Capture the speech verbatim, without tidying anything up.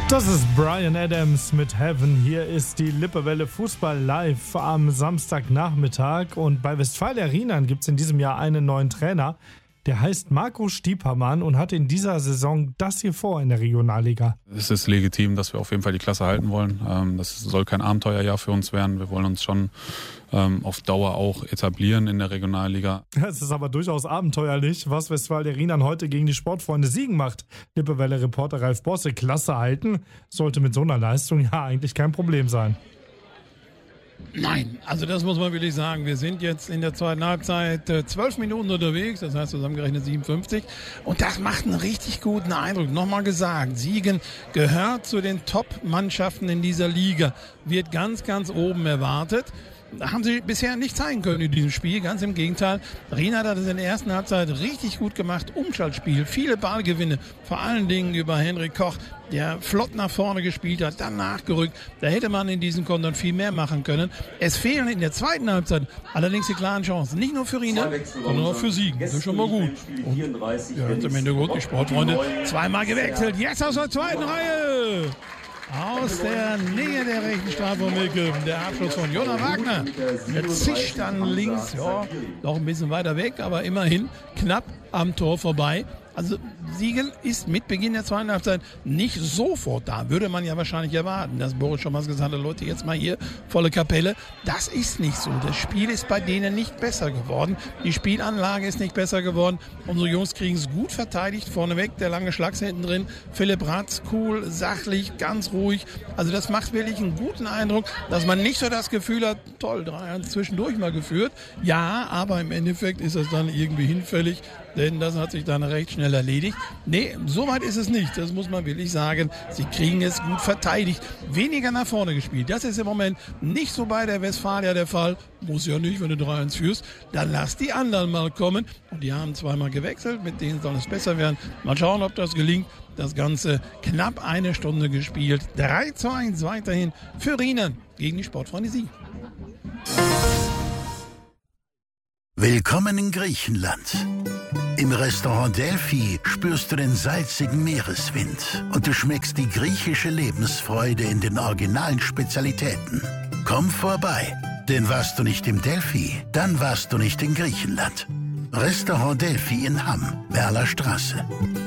Das ist Bryan Adams mit Heaven. Hier ist die Lippewelle Fußball live am Samstagnachmittag. Und bei Westfalia Rheinland gibt es in diesem Jahr einen neuen Trainer. Der heißt Marco Stiepermann und hat in dieser Saison das hier vor in der Regionalliga. Es ist legitim, dass wir auf jeden Fall die Klasse halten wollen. Das soll kein Abenteuerjahr für uns werden. Wir wollen uns schon auf Dauer auch etablieren in der Regionalliga. Es ist aber durchaus abenteuerlich, was Westfalia Rheinland heute gegen die Sportfreunde Siegen macht. Lippewelle-Reporter Ralf Bosse, Klasse halten sollte mit so einer Leistung ja eigentlich kein Problem sein. Nein, also das muss man wirklich sagen. Wir sind jetzt in der zweiten Halbzeit äh, zwölf Minuten unterwegs, das heißt zusammengerechnet siebenundfünfzig. Und das macht einen richtig guten Eindruck. Nochmal gesagt, Siegen gehört zu den Top-Mannschaften in dieser Liga. Wird ganz, ganz oben erwartet. Haben sie bisher nicht zeigen können in diesem Spiel, ganz im Gegenteil. Rheinland hat es in der ersten Halbzeit richtig gut gemacht, Umschaltspiel, viele Ballgewinne, vor allen Dingen über Henrik Koch, der flott nach vorne gespielt hat, dann nachgerückt. Da hätte man in diesen Kontern viel mehr machen können. Es fehlen in der zweiten Halbzeit allerdings die klaren Chancen, nicht nur für Rheinland, sondern auch für Siegen. Das ist schon mal gut. Und ja, jetzt im Hintergrund die Sportfreunde zweimal gewechselt, jetzt aus der zweiten Reihe. Aus der Nähe der rechten Strafraumecke, der Abschluss von Jona Wagner. Der zischt dann links, ja, noch ein bisschen weiter weg, aber immerhin knapp am Tor vorbei. Also Siegen ist mit Beginn der zweiten Halbzeit nicht sofort da. Würde man ja wahrscheinlich erwarten, dass Boris schon mal gesagt hat, Leute, jetzt mal hier volle Kapelle. Das ist nicht so. Das Spiel ist bei denen nicht besser geworden. Die Spielanlage ist nicht besser geworden. Unsere Jungs kriegen es gut verteidigt. Vorneweg der lange Schlags hinten drin. Philipp Ratz, cool, sachlich, ganz ruhig. Also das macht wirklich einen guten Eindruck, dass man nicht so das Gefühl hat, toll, drei eins zwischendurch mal geführt. Ja, aber im Endeffekt ist das dann irgendwie hinfällig. Denn das hat sich dann recht schnell erledigt. Nee, so weit ist es nicht. Das muss man wirklich sagen. Sie kriegen es gut verteidigt. Weniger nach vorne gespielt. Das ist im Moment nicht so bei der Westfalia der Fall. Muss ja nicht, wenn du drei eins führst. Dann lass die anderen mal kommen. Und die haben zweimal gewechselt. Mit denen soll es besser werden. Mal schauen, ob das gelingt. Das Ganze knapp eine Stunde gespielt. drei zu eins weiterhin für Rheinland gegen die Sportfreunde Siegen. Willkommen in Griechenland. Im Restaurant Delphi spürst du den salzigen Meereswind und du schmeckst die griechische Lebensfreude in den originalen Spezialitäten. Komm vorbei, denn warst du nicht im Delphi, dann warst du nicht in Griechenland. Restaurant Delphi in Hamm, Werler Straße.